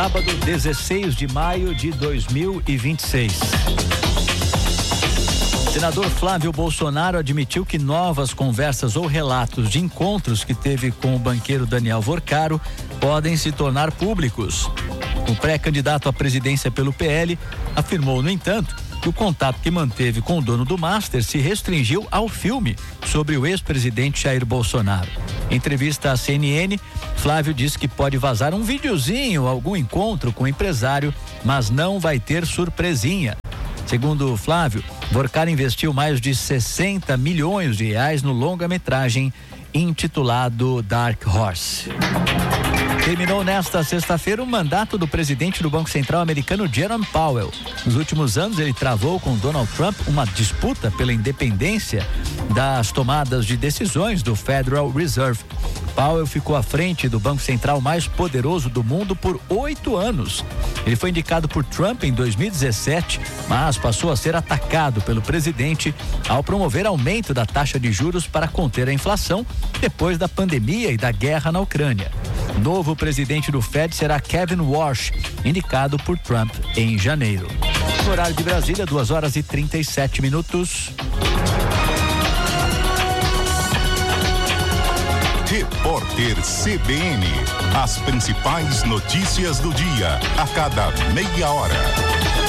Sábado, 16 de maio de 2026. Senador Flávio Bolsonaro admitiu que novas conversas ou relatos de encontros que teve com o banqueiro Daniel Vorcaro podem se tornar públicos. O pré-candidato à presidência pelo PL afirmou, no entanto, que o contato que manteve com o dono do Master se restringiu ao filme sobre o ex-presidente Jair Bolsonaro. Em entrevista à CNN, Flávio disse que pode vazar um videozinho, algum encontro com o empresário, mas não vai ter surpresinha. Segundo Flávio, Vorcaro investiu mais de 60 milhões de reais no longa-metragem intitulado Dark Horse. Terminou nesta sexta-feira o mandato do presidente do Banco Central americano, Jerome Powell. Nos últimos anos, ele travou com Donald Trump uma disputa pela independência das tomadas de decisões do Federal Reserve. Powell ficou à frente do Banco Central mais poderoso do mundo por 8 anos. Ele foi indicado por Trump em 2017, mas passou a ser atacado pelo presidente ao promover aumento da taxa de juros para conter a inflação depois da pandemia e da guerra na Ucrânia. Novo presidente do Fed será Kevin Warsh, indicado por Trump em janeiro. No horário de Brasília, 2h37. Repórter CBN. As principais notícias do dia, a cada meia hora.